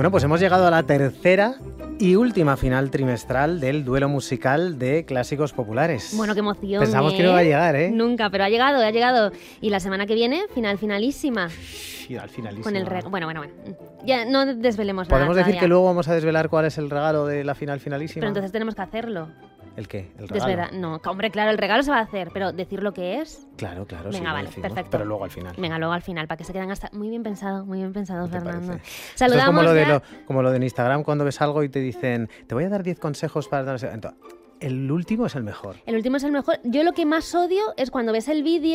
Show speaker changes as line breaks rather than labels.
Bueno, pues hemos llegado a la tercera y última final trimestral del duelo musical de clásicos populares.
Bueno, qué emoción.
Pensamos que no iba a llegar, ¿eh?
Nunca, pero ha llegado. Y la semana que viene, finalísima.
Final finalísima.
Con el bueno. Ya no desvelemos nada.
Podemos decir
todavía.
que luego vamos a desvelar cuál es el regalo de la final finalísima.
Pero entonces tenemos que hacerlo.
¿El qué? ¿El regalo?
No, hombre, claro, el regalo se va a hacer, pero decir lo que es.
Claro,
Venga,
sí,
vale,
decimos,
perfecto.
pero luego al final.
Venga, luego al final, para que se queden hasta... Muy bien pensado, Fernando.
Esto
Saludamos
es como lo,
ya...
como lo de en Instagram, cuando ves algo y te dicen, te voy a dar 10 consejos para... Entonces, el último es el mejor.
El último es el mejor. Yo lo que más odio es cuando ves el vídeo